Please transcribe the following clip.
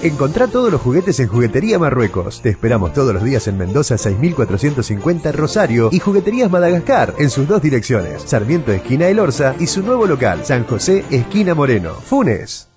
Encontrá todos los juguetes en Juguetería Marruecos. Te esperamos todos los días en Mendoza 6450 Rosario y Jugueterías Madagascar en sus dos direcciones, Sarmiento esquina El Orza y su nuevo local, San José esquina Moreno, Funes.